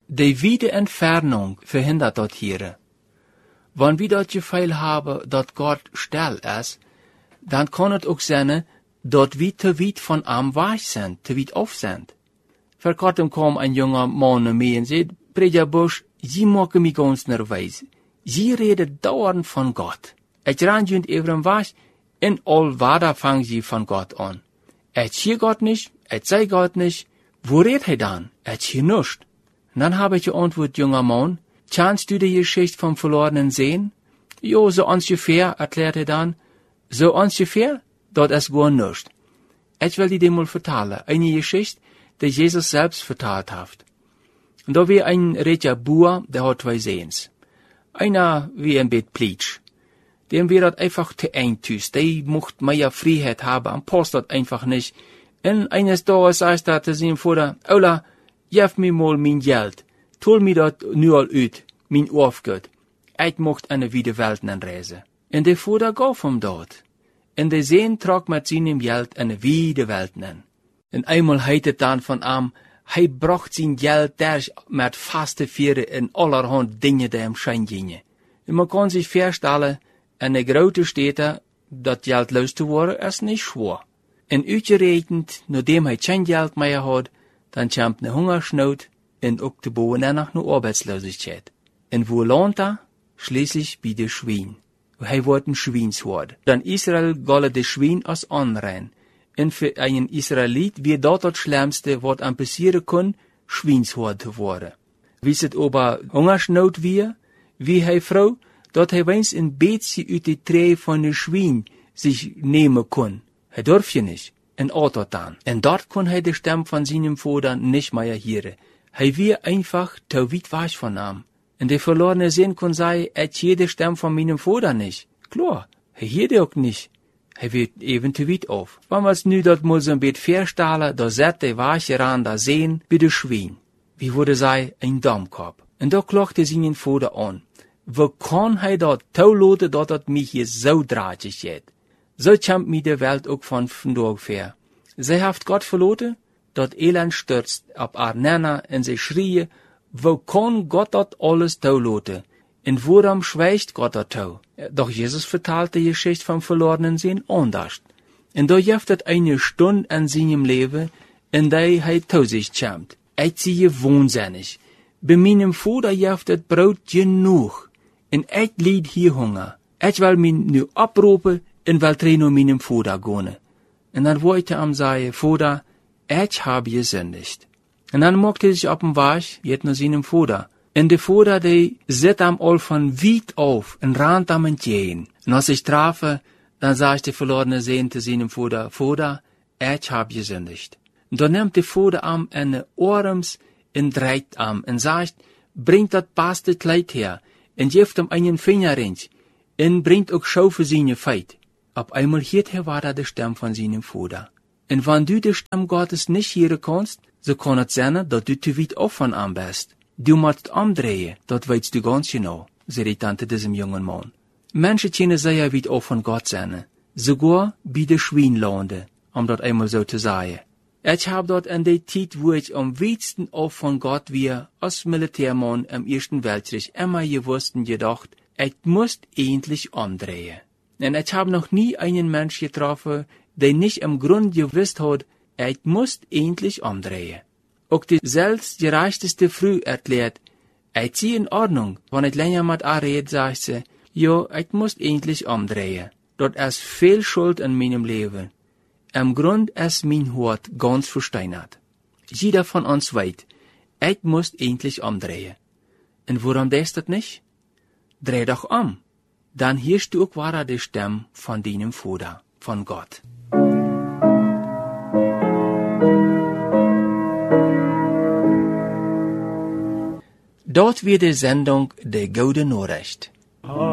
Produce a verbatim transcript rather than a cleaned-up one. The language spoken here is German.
Die weite Entfernung verhindert dort hier. Wenn wir dort Gefühl haben, dass Gott still ist, dann kann es auch sein, dass wir zu weit von ihm weg sind, zu weit auf sind. Vor kurzem kam ein junger Mann zu mir und sagte, Prediger Busch, Sie machen mich ganz nervös. Sie reden dauernd von Gott. Ich renne und eben was, in all Wader fangen Sie von Gott an. Ich sehe Gott nicht, ich sehe Gott nicht. Wo redet er dann? Ich sehe nichts. Und dann habe ich geantwortet, junger Mann, kennst du die Geschichte vom verlorenen Sehen? Jo, so ungefähr, erklärt er dann. So ungefähr, das ist gar nichts. Ich will die dir mal vertellen, eine Geschichte, die Jesus selbst vertalt hat. Und da war ein reicher Bauer, der hat zwei Sehens. Einer wie ein Bett Plitsch. Dem wird das einfach zu eng tüß. Der mocht mehr Freiheit haben, und passt das einfach nicht. Und eines Tages sagt er zu seinem Vater, Ola, gib mir mal mein Geld. Tol mir das nu al uit, mein Aufgut. Ich mocht eine weite Welt reisen. Und der Vater gaf ihm dort. Und der Sehn trug mit seinem Geld eine weite Welt an. Und einmal heit het dann von ihm, hij bracht sein Geld durch mit faste Vieren in allerhand Dinge, die ihm schein gingen. Und man kann sich vorstellen, in der grote Städte, dat Geld los zu worden, ist nicht schwer. Und uitgerekend, nachdem hij kein Geld mehr hat, dann kommt eine Hungersnot und auch die Boden nach einer Arbeitslosigkeit. Und wo lohnt er? Schließlich bei den Schwein. Hij wordt ein Schweinswort. Dann Israel galle de Schwein als anrein. Und für einen Israelit wie dort das Schlimmste, was am passieren kann, Schweinswort zu worden. Wie es aber Hungersnot wie, wie hij Frau, dat hij wens een beetje uit de tree van de Schwein sich nehmen kann. Hij durft je nicht. En altijd dan. En dort kon hij de stem van seinem Vater nicht mehr hören. Hij weer einfach te weit weg von ihm. En de verlorene Sinn kon sagen, ich hear de stem von meinem Vater nicht. Klar, hij hear ook nicht. Hij wird even te weit auf. Wenn wir nu dat mal so ein bisschen verstellen, da zet de Wache ran da sehen, bei de Schwein. Wie wurde sei ein Dammkorb. En da klagte seinen Vater an. Wo kann hij dat toelaten, dat dat mich hier so draatig geht? So kommt mir de Welt ook van vandaag ver. Zij heeft Gott verloten, dat Elend stürzt ab Arnena en zij schreien, wo kann Gott dat alles toelaten? En waarom schweigt Gott dat toe? Doch Jesus vertelt die Geschichte vom verlorenen Sinn anders. En da gibt es eine Stunde in seinem Leben, in der hij zu sich kommt. Ich ziehe wahnsinnig. Bei meinem Vater gibt es Brot genug. En ich lied hier Hunger. Ich will mich nu abroepen en will trainen meinem Vater gehen. En dann wollte er ihm sagen, Vater, ich habe gesündigt. En dann mochte er sich auf den Weg, jetzt nach seinem Vater. En de Vater, der zet am all von weit auf en rannt am entgegen. En als ich trafe, dann sagt der verlorene Sehn zu seinem Vater, Vater, ich habe gesündigt. Und dann nimmt der Vater am eine Ohrens en dreht am en sagt, bringt das beste Kleid her en geeft ihm einen Fingerring en bringt auch Schau für seine Feit. Auf einmal hielt er weiter die Stimme von seinem Vater. En wenn du die Stimme Gottes nicht hören kannst, so kann es sein, dass du zu weit auf von ihm bist. Du musst umdrehen, das weißt du ganz genau, zei die Tante diesem jungen Mann. Menschen können sehr weit auf von Gott sein, sogar bei den Schweinlande, um das einmal so zu sagen. Ich hab dort in der Zeit, wo ich am weitesten auf von Gott wir als Militärmann im Ersten Weltkrieg immer gewusst und gedacht, ich muss endlich umdrehen. Und ich hab noch nie einen Mensch getroffen, der nicht im Grund gewusst hat, ich muss endlich umdrehen. Auch die selbstgerechteste Frau erklärt, ich zieh in Ordnung. Wenn ich länger mit ihr red, sagt sie, ja, ich muss endlich umdrehen. Dort ist viel Schuld in meinem Leben. Im Grund ist mein Hort ganz versteinert. Jeder von uns weiß, ich muss endlich umdrehen. Und warum das das nicht? Dreh doch um. Dann hörst du auch weiter die Stimme von deinem Vater, von Gott. Dort wird die Sendung Der Gute Nachricht.